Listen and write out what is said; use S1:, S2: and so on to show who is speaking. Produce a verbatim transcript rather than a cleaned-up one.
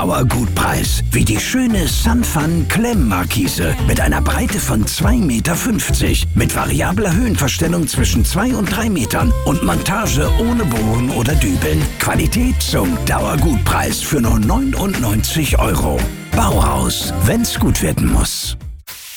S1: Dauergutpreis. Wie die schöne Sunfun Klemmmarkise mit einer Breite von zwei Meter fünfzig. Mit variabler Höhenverstellung zwischen zwei und drei Metern und Montage ohne Bohren oder Dübeln. Qualität zum Dauergutpreis für nur neunundneunzig Euro. Bauhaus, wenn's gut werden muss.